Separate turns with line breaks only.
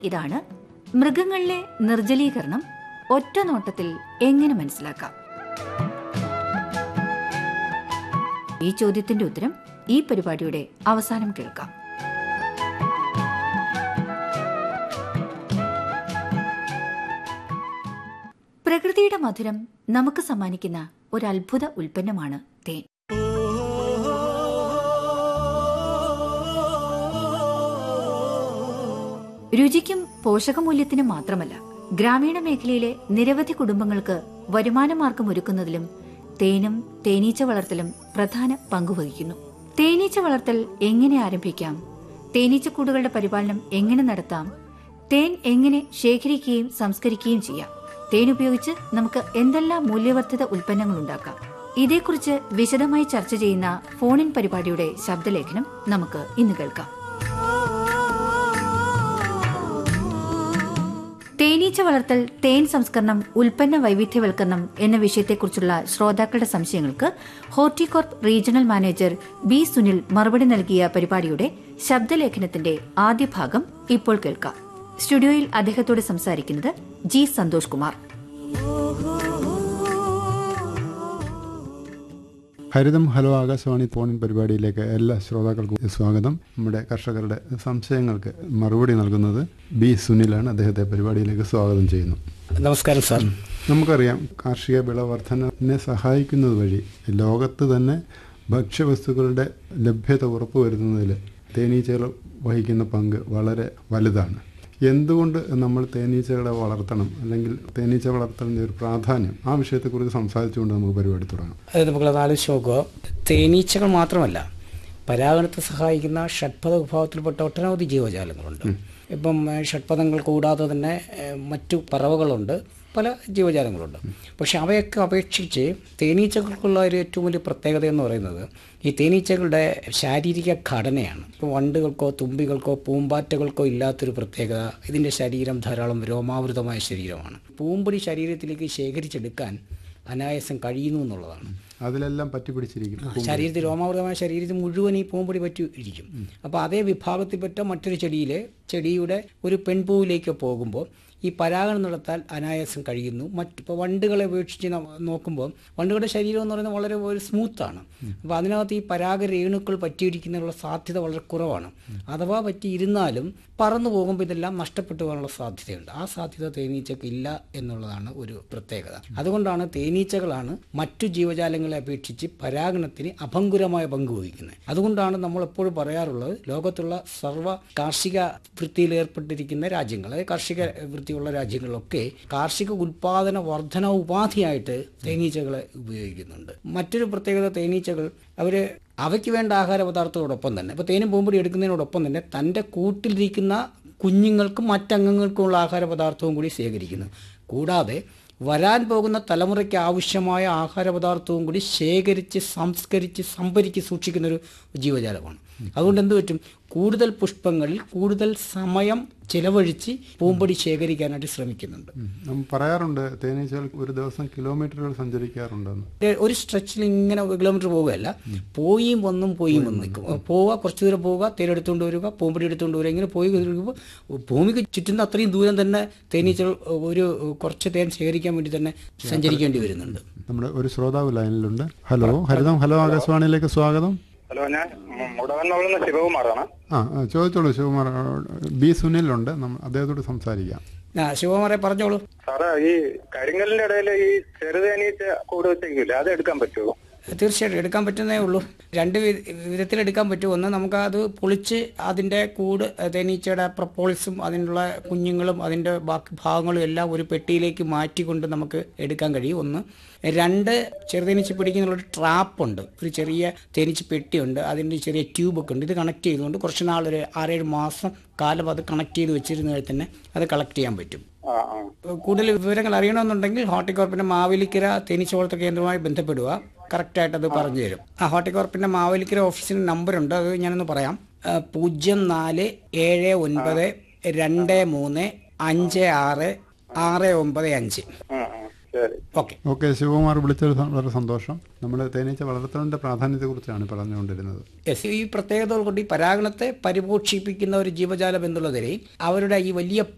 ഇതാണ് മൃഗങ്ങളിലെ നിർജ്ജലീകരണം ഒറ്റ നോട്ടത്തിൽ എങ്ങനെ മനസ്സിലാക്കാം. ഈ ചോദ്യത്തിന്റെ ഉത്തരം ഈ പരിപാടിയുടെ അവസാനം കേൾക്കാം. പ്രകൃതിയുടെ മധുരം നമുക്ക് സമ്മാനിക്കുന്ന ഒരു അത്ഭുത ഉൽപ്പന്നമാണ് തേൻ. രുചിക്കും പോഷകമൂല്യത്തിനും മാത്രമല്ല, ഗ്രാമീണ മേഖലയിലെ നിരവധി കുടുംബങ്ങൾക്ക് വരുമാനമാർഗം ഒരുക്കുന്നതിലും തേനും തേനീച്ച വളർത്തലും പ്രധാന പങ്കുവഹിക്കുന്നു. തേനീച്ച വളർത്തൽ എങ്ങനെ ആരംഭിക്കാം, തേനീച്ചക്കൂടുകളുടെ പരിപാലനം എങ്ങനെ നടത്താം, തേൻ എങ്ങനെ ശേഖരിക്കുകയും സംസ്കരിക്കുകയും ചെയ്യാം, തേൻ ഉപയോഗിച്ച് നമുക്ക് എന്തെല്ലാം മൂല്യവർദ്ധിത ഉൽപ്പന്നങ്ങൾ ഉണ്ടാക്കാം, ഇതേക്കുറിച്ച് വിശദമായി ചർച്ച ചെയ്യുന്ന ഫോണിൻ പരിപാടിയുടെ ശബ്ദലേഖനം നമുക്ക് ഇന്ന് കേൾക്കാം. തേനീച്ച വളർത്തൽ, തേൻ സംസ്കരണം, ഉൽപ്പന്ന വൈവിധ്യവൽക്കരണം എന്ന വിഷയത്തെക്കുറിച്ചുള്ള ശ്രോതാക്കളുടെ സംശയങ്ങൾക്ക് Horticorp regional manager B Sunil മറുപടി നൽകിയ പരിപാടിയുടെ ശബ്ദലേഖനത്തിന്റെ ആദ്യ ഭാഗം ഇപ്പോൾ കേൾക്കാം. സ്റ്റുഡിയോയിൽ അദ്ദേഹത്തോട് സംസാരിക്കുന്നത് ജി സന്തോഷ് കുമാർ.
ഹരിതം ഹലോ ആകാശവാണി ഫോണിൻ പരിപാടിയിലേക്ക് എല്ലാ ശ്രോതാക്കൾക്കും സ്വാഗതം. നമ്മുടെ കർഷകരുടെ സംശയങ്ങൾക്ക് മറുപടി നൽകുന്നത് ബി സുനിലാണ്. അദ്ദേഹത്തെ പരിപാടിയിലേക്ക് സ്വാഗതം ചെയ്യുന്നു.
നമസ്കാരം സാർ.
നമുക്കറിയാം, കാർഷിക വിളവർദ്ധനവിനെ സഹായിക്കുന്നത് വഴി ലോകത്ത് തന്നെ ഭക്ഷ്യവസ്തുക്കളുടെ ലഭ്യത ഉറപ്പുവരുത്തുന്നതിൽ തേനീച്ചകൾ വഹിക്കുന്ന പങ്ക് വളരെ വലുതാണ്. എന്തുകൊണ്ട് നമ്മൾ തേനീച്ചകളെ വളർത്തണം, അല്ലെങ്കിൽ തേനീച്ച വളർത്തലിൻ്റെ ഒരു പ്രാധാന്യം, ആ വിഷയത്തെക്കുറിച്ച് സംസാരിച്ചുകൊണ്ട് നമുക്ക് പരിപാടി തുടങ്ങാം.
അത് നമുക്കത് ആലോചിച്ച് നോക്കുക. തേനീച്ചകൾ മാത്രമല്ല, പരാഗണത്തെ സഹായിക്കുന്ന ഷഡ്പദ വിഭാഗത്തിൽപ്പെട്ട ഒട്ടനവധി ജീവജാലങ്ങളുണ്ട്. ഇപ്പം ഷഡ്പദങ്ങൾ കൂടാതെ തന്നെ മറ്റു പറവകളുണ്ട്, പല ജീവജാലങ്ങളുണ്ട്. പക്ഷെ അവയൊക്കെ അപേക്ഷിച്ച് തേനീച്ചകൾക്കുള്ള ഒരു ഏറ്റവും വലിയ പ്രത്യേകത എന്ന് പറയുന്നത് ഈ തേനീച്ചകളുടെ ശാരീരിക ഘടനയാണ്. ഇപ്പോൾ വണ്ടുകൾക്കോ തുമ്പികൾക്കോ പൂമ്പാറ്റകൾക്കോ ഇല്ലാത്തൊരു പ്രത്യേകത, ഇതിൻ്റെ ശരീരം ധാരാളം രോമാവൃതമായ ശരീരമാണ്. പൂമ്പൊടി ശരീരത്തിലേക്ക് ശേഖരിച്ചെടുക്കാൻ അനായാസം കഴിയുന്നു എന്നുള്ളതാണ്.
അതിലെല്ലാം പറ്റിപ്പിടിച്ചിരിക്കും.
ശരീരത്തിൽ രോമാവൃതമായ ശരീരത്തിൽ മുഴുവൻ ഈ പൂമ്പൊടി പറ്റി ഇരിക്കും. അപ്പോൾ അതേ വിഭാഗത്തിൽപ്പെട്ട മറ്റൊരു ചെടിയുടെ ഒരു പെൺപൂവിലേക്ക് പോകുമ്പോൾ ഈ പരാഗണം നടത്താൻ അനായാസം കഴിയുന്നു. ഇപ്പോൾ വണ്ടുകളെ ഉപേക്ഷിച്ച് നോക്കുമ്പോൾ വണ്ടുകളുടെ ശരീരം എന്ന് പറയുന്നത് വളരെ ഒരു സ്മൂത്താണ്. അപ്പോൾ അതിനകത്ത് ഈ പരാഗരേണുക്കൾ പറ്റിയിരിക്കുന്നതിനുള്ള സാധ്യത വളരെ കുറവാണ്. അഥവാ പറ്റിയിരുന്നാലും പറന്നു പോകുമ്പോൾ ഇതെല്ലാം നഷ്ടപ്പെട്ടു പോകാനുള്ള സാധ്യതയുണ്ട്. ആ സാധ്യത തേനീച്ചക്ക് ഇല്ല എന്നുള്ളതാണ് ഒരു പ്രത്യേകത. അതുകൊണ്ടാണ് തേനീച്ചകളാണ് മറ്റു ജീവജാലങ്ങളെ അപേക്ഷിച്ച് പരാഗണത്തിന് അഭംഗുരമായ പങ്ക് വഹിക്കുന്നത്. അതുകൊണ്ടാണ് നമ്മൾ എപ്പോഴും പറയാറുള്ളത്, ലോകത്തുള്ള സർവ്വ കാർഷിക വൃത്തിയിൽ ഏർപ്പെട്ടിരിക്കുന്ന രാജ്യങ്ങൾ, അതായത് കാർഷിക വൃത്തിയുള്ള രാജ്യങ്ങളിലൊക്കെ കാർഷിക ഉൽപാദന വർധന ഉപാധിയായിട്ട് തേനീച്ചകളെ ഉപയോഗിക്കുന്നുണ്ട്. മറ്റൊരു പ്രത്യേകത, തേനീച്ചകൾ അവയ്ക്ക് വേണ്ട ആഹാര പദാർത്ഥത്തോടൊപ്പം തന്നെ, ഇപ്പോൾ തേനും പൂമ്പൊടി എടുക്കുന്നതിനോടൊപ്പം തന്നെ തൻ്റെ കൂട്ടിലിരിക്കുന്ന കുഞ്ഞുങ്ങൾക്കും മറ്റംഗങ്ങൾക്കുമുള്ള ആഹാര പദാർത്ഥവും കൂടി ശേഖരിക്കുന്നു. കൂടാതെ വരാൻ പോകുന്ന തലമുറയ്ക്ക് ആവശ്യമായ ആഹാര പദാർത്ഥവും കൂടി ശേഖരിച്ച് സംസ്കരിച്ച് സംഭരിച്ച് സൂക്ഷിക്കുന്നൊരു ജീവജാലമാണ്. അതുകൊണ്ട് എന്ത് പറ്റും, കൂടുതൽ പുഷ്പങ്ങളിൽ കൂടുതൽ സമയം ചിലവഴിച്ച് പൂമ്പൊടി ശേഖരിക്കാനായിട്ട് ശ്രമിക്കുന്നുണ്ട്.
പറയാറുണ്ട് തേനീച്ചകൾ ഒരു ദിവസം കിലോമീറ്ററുകൾ സഞ്ചരിക്കാറുണ്ടെന്ന്.
ഒരു സ്ട്രെച്ചിൽ ഇങ്ങനെ കിലോമീറ്റർ പോവുകയല്ല, പോയും വന്നും നിൽക്കും. പോവുക, കുറച്ച് ദൂരം പോവുക, തേനെടുത്തുകൊണ്ട് വരിക, പൂമ്പൊടി എടുത്തുകൊണ്ട് വരിക, ഇങ്ങനെ പോയി കഴിയുമ്പോൾ ഭൂമിക്ക് ചുറ്റുന്ന അത്രയും ദൂരം തന്നെ തേനീച്ചകൾ ഒരു കുറച്ച് തേൻ ശേഖരിക്കാൻ വേണ്ടി തന്നെ സഞ്ചരിക്കേണ്ടി വരുന്നുണ്ട്.
നമ്മുടെ ഒരു ശ്രോതാവ് ലൈനിലുണ്ട്. ഹലോ, ഹരിതം ഹലോ ആകാശവാണിയിലേക്ക് സ്വാഗതം.
ഹലോ, ഞാൻ മുടവന്നവിടുന്ന് ശിവകുമാറാണ്.
ചോദിച്ചോളൂ ശിവകുമാർ. ബി സുനിലുണ്ട്, അദ്ദേഹത്തോട് സംസാരിക്കാം.
ശിവകുമാറെ പറഞ്ഞോളൂ.
സാറേ, ഈ കരിങ്കലിന്റെ ഇടയിൽ ഈ ചെറുതേനീച്ച കൂട് വെച്ചേക്കില്ല, അത് എടുക്കാൻ പറ്റുമോ?
തീർച്ചയായിട്ടും എടുക്കാൻ പറ്റുന്നേ ഉള്ളൂ. രണ്ട് വിധത്തിലെടുക്കാൻ പറ്റും. ഒന്ന്, നമുക്ക് അത് പൊളിച്ച് അതിൻ്റെ കൂട്, തേനീച്ചയുടെ പ്രപ്പോൾസും അതിനുള്ള കുഞ്ഞുങ്ങളും അതിൻ്റെ ബാക്കി ഭാഗങ്ങളും എല്ലാം ഒരു പെട്ടിയിലേക്ക് മാറ്റിക്കൊണ്ട് നമുക്ക് എടുക്കാൻ കഴിയും. ഒന്ന്. രണ്ട്, ചെറുതേനീച്ച പിടിക്കുന്നുള്ളൊരു ട്രാപ്പുണ്ട്, ഒരു ചെറിയ തേനീച്ച പെട്ടിയുണ്ട്, അതിൻ്റെ ചെറിയ ട്യൂബൊക്കെ ഉണ്ട്. ഇത് കണക്ട് ചെയ്തുകൊണ്ട് കുറച്ച് നാൾ, ഒരു 6-7 മാസം കാലം അത് കണക്ട് ചെയ്ത് വെച്ചിരുന്നാൽ തന്നെ അത് കളക്ട് ചെയ്യാൻ പറ്റും. കൂടുതൽ വിവരങ്ങൾ അറിയണമെന്നുണ്ടെങ്കിൽ ഹോർട്ടികോർപ്പിൻ്റെ മാവേലിക്കര തേനീച്ച വളർത്തൽ കേന്ദ്രവുമായി ബന്ധപ്പെടുക. കറക്റ്റായിട്ട് അത് പറഞ്ഞു തരും. ഹോർട്ടികോർപ്പിൻ്റെ മാവേലിക്കര ഓഫീസിൻ്റെ നമ്പറുണ്ട്, അത് ഞാനൊന്ന് പറയാം. 047953566995.
ഓക്കെ, ശിവകുമാർ വിളിച്ചത് വളരെ സന്തോഷം. നമ്മൾ തേനീച്ച വളർത്തലിന്റെ പ്രാധാന്യത്തെക്കുറിച്ചാണ് പറഞ്ഞുകൊണ്ടിരുന്നത്.
ഈ പ്രത്യേകതകൾ കൊണ്ട് ഈ പരാഗണത്തെ പരിപോഷിപ്പിക്കുന്ന ഒരു ജീവജാലം എന്നുള്ള നിലയിൽ അവരുടെ ഈ വലിയ